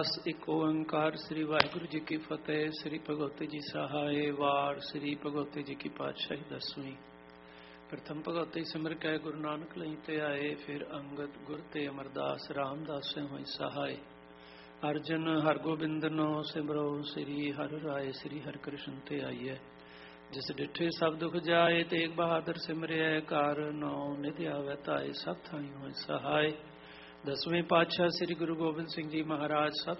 ਇੱਕ ਓੰਕਾਰ ਸ੍ਰੀ ਵਾਹਿਗੁਰੂ ਜੀ ਕੀ ਫਤਿਹ। ਸ੍ਰੀ ਭਗਵਤੀ ਜੀ ਸਹਾਏ ਵਾਰ ਸ੍ਰੀ ਭਗਵਤੀ ਜੀ ਕੀ ਪਾਤਸ਼ਾਹੀ ਦਸਵੀਂ। ਪ੍ਰਥਮ ਭਗਵਤੀ ਸਿਮਰ ਕੈ ਗੁਰੂ ਨਾਨਕ ਲਈ ਤੇ ਆਏ, ਫਿਰ ਅੰਗਦ ਗੁਰ ਤੇ ਅਮਰਦਾਸ ਰਾਮਦਾਸ ਹੋਈ ਸਹਾਏ। ਅਰਜਨ ਹਰਗੋਬਿੰਦਨੋ ਸਿਮਰੋ ਸ੍ਰੀ ਹਰਿ ਰਾਏ, ਸ੍ਰੀ ਹਰਿ ਕ੍ਰਿਸ਼ਨ ਤੇ ਆਈਐ। ਜਿਸ ਡਿਠੇ ਸਭ ਦੁਖ ਜਾਏ, ਤੇਗ ਬਹਾਦਰ ਸਿਮਰਿਐ, ਕਾਰ ਨੌ ਨਿਧਿ ਆਵੈ ਧਾਏ, ਸਭ ਥਾਈ ਹੋਏ ਸਹਾਏ। ਦਸਵੇਂ ਪਾਤਸ਼ਾਹ ਸ੍ਰੀ ਗੁਰੂ ਗੋਬਿੰਦ ਸਿੰਘ ਜੀ ਮਹਾਰਾਜ ਸਭ